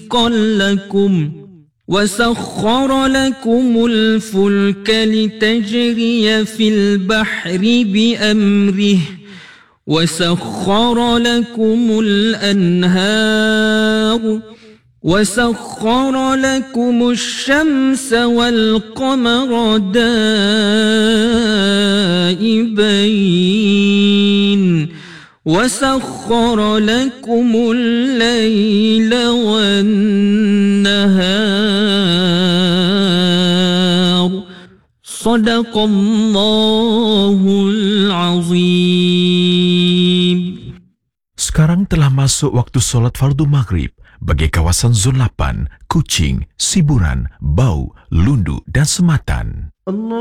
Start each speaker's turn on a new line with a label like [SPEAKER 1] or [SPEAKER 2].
[SPEAKER 1] رزقا لكم وسخر لكم الفلك لتجري في البحر بأمره وسخر لكم الأنهار وسخر لكم الشمس والقمر دائبين وسخر لكم الليل والنهار صدق الله العظيم.
[SPEAKER 2] Sekarang telah masuk waktu solat fardu maghrib bagi kawasan Zon 8, Kuching, Siburan, Bau, Lundu dan Sematan.